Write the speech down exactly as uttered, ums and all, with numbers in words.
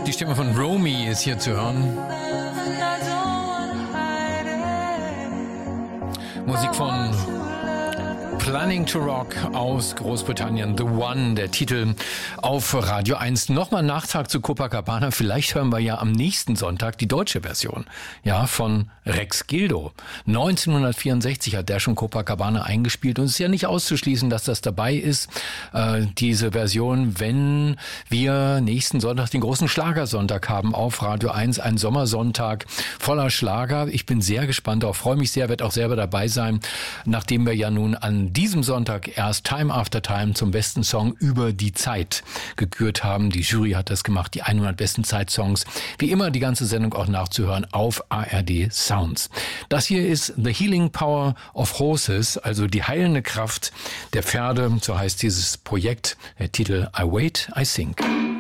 Die Stimme von Romy ist hier zu hören. Musik von Planning to Rock aus Großbritannien, The One, der Titel auf Radio eins. Nochmal Nachtrag zu Copacabana. Vielleicht hören wir ja am nächsten Sonntag die deutsche Version, ja, von Rex Gildo. neunzehnhundertvierundsechzig hat der schon Copacabana eingespielt und es ist ja nicht auszuschließen, dass das dabei ist, äh, diese Version, wenn wir nächsten Sonntag den großen Schlagersonntag haben auf Radio eins, ein Sommersonntag voller Schlager. Ich bin sehr gespannt, auch freue mich sehr, werde auch selber dabei sein, nachdem wir ja nun an diesem Sonntag erst Time After Time zum besten Song über die Zeit gekürt haben. Die Jury hat das gemacht, die hundert besten Zeitsongs. Wie immer die ganze Sendung auch nachzuhören auf A R D Sounds. Das hier ist The Healing Power of Horses, also die heilende Kraft der Pferde. So heißt dieses Projekt. Der Titel I Wait, I Think.